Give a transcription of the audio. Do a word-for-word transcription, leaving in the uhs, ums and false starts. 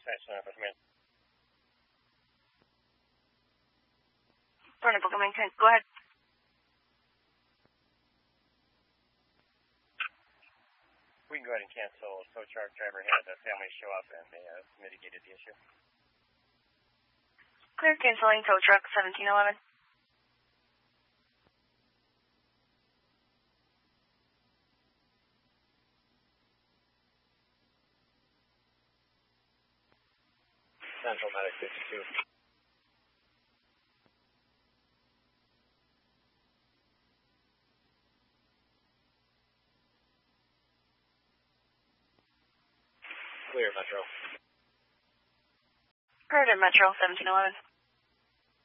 dispatch center for command. Thornapple Command, go ahead. We can go ahead and cancel. Tow truck driver had a family show up and they uh, mitigated the issue. Clear, canceling tow truck seventeen eleven. Central Medic fifty-two. Clear, Metro. Cleared at Metro seventeen eleven.